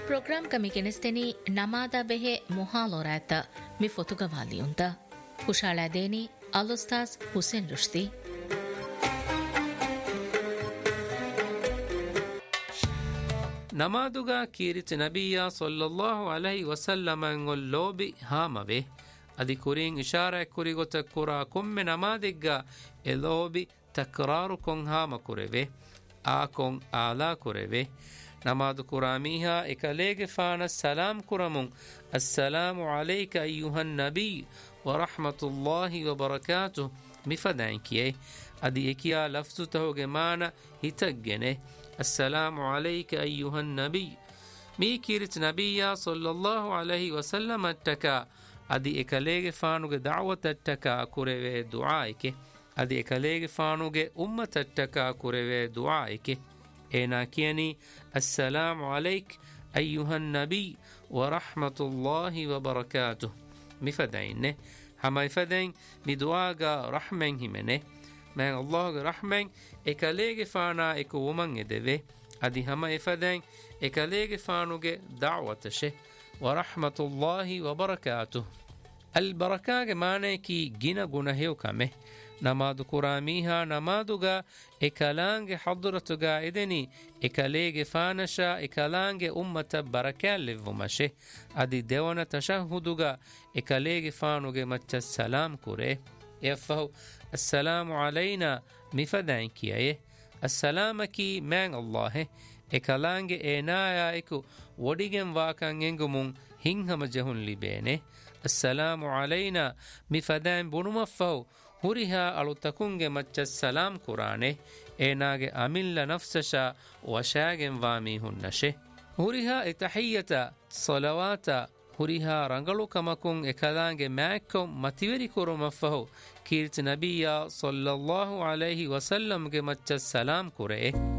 ಪ್ರೋಗ್ರಾಂ ಕಮಿ ಕೆನೆಸ್ತೆನಿ ನಮಾದ ಬೆಹೆ ಮೊಹಾಲೋರಾತ ಮಿ ಫೊತುಗವಾಲಿಯುಂತ ಕುಶಾಳಾದೇನಿ ಅಲುಸ್ತಾಸ್ ಹುಸೇನ್ ರುಷ್ದಿ ನಮಾದುಗ ಕೀರಿಚ ನಬಿಯ ಸಲ್ಲಲ್ಲಾಹು ಅಲೈಹಿ ವಸಲ್ಲಮಂಗೊಲ್ ಲೋಬಿ ಹಾಮವೆ ಅದಿ ಕುರಿಂ ಇಶಾರಾ ಕುರಿಗೊತ ಕುರಾ ಕೊಮ್ಮೆ ನಮಾದಿಗ್ಗ ಎ ಲೋಬಿ ತಕ್ರಾರು ಕೊಂ ಹಾಮ ಕುರೆವೆ ಆ ಕೊಂ ಆಲಾ ಕುರೆವೆ ನಮಾದು ಕುರಾಮೀಹಾ ಎಕಲೇಗೆ ಫಾನ ಸಲಾಂ ಕುರಮುಂ ಅಸ್ಸಲಾಮು ಅಲೈಕ ಅಯ್ಯುಹನ್ ನಬಿ ವರಹಮತುಲ್ಲಾಹಿ ವಬರಕಾತು ಮಿಫದಾಂಕಿಯೆ ಅದಿ ಎಕಿಯಾ ಲಫ್ಜು ತಹೋಗೆ ಮಾನ ಹಿತಗ್ಗೆನೆ السلام عليك أيها النبي مي كيرت نبيا صلى الله عليه وسلم التكا أدي إكاليغ فانوغ دعوة التكا كوريوه دعائك أدي إكاليغ فانوغ أمة التكا كوريوه دعائك إنا كيني السلام عليك أيها النبي ورحمة الله وبركاته مفدعين هما يفدعين بدعاغ رحمن همنه من الله رحمن إكاليغ فانا إكو ومن إدوه أدي هما إفدين إكاليغ فانوغ دعوتشه ورحمة الله وبركاته البركاغ معنى كي جنا گناهيو كمه نماد قراميها نمادوغا إكالانغ حضرتوغا إدني إكاليغ فانشا إكالانغ أمة بركال لفمشه أدي ديوانا تشهدوغا إكاليغ فانوغ مچ السلام كوره يفهو السلام علينا مفدعين كيه السلام كي من الله إكالانج إنايا إكو وديگن واكان ينگمون هنهم جهن لبينه السلام علينا مفدعين بنمفهو هريها ألو تكونج مچ السلام قرانه إناج أمين لنفسشا وشاگن واميهن نشه هريها إتحية صلوات هريها رنگلو كمكون إكالانج ماكم متيوري كرمفهو كيرت نبيا صلى الله عليه وسلم کے مچ السلام کرے